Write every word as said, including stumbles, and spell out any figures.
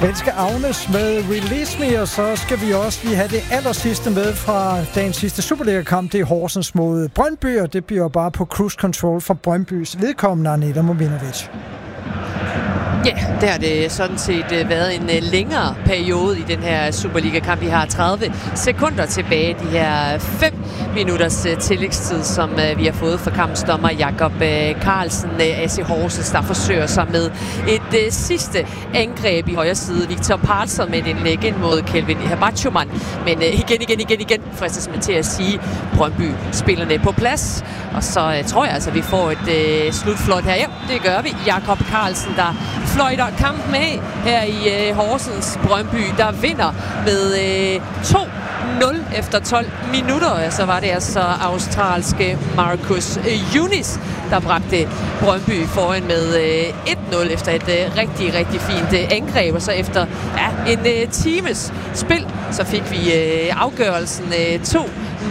Svenske Agnes med Release Me, og så skal vi også lige have det aller sidste med fra dagens sidste Superliga-kamp. Det er Horsens mod Brøndby, og det bliver bare på cruise control for Brøndbys vedkommende, Agneta Movinovic. Ja, det har det sådan set været en længere periode i den her Superliga-kamp. Vi har tredive sekunder tilbage, de her fem minutters tillægstid, som vi har fået fra kampens dommer Jakob Carlsen, A C Horsens, der forsøger sig med et sidste angreb i højre side. Victor Parzer med en læg ind mod Kelvin Habachuman. Men igen, igen, igen, igen fristes man til at sige, Brøndby spillerne på plads. Og så tror jeg altså, at vi får et uh, slutflot her. Ja, det gør vi. Jakob Carlsen, der fløjter kampen af her i uh, Horsens. Brøndby, der vinder med uh, to nul efter tolv minutter. Så var det altså australske Marcus Yunis, der bragte Brøndby foran med uh, et nul efter et uh, rigtig, rigtig fint uh, angreb. Og så efter ja, en uh, times spil, så fik vi uh, afgørelsen uh, to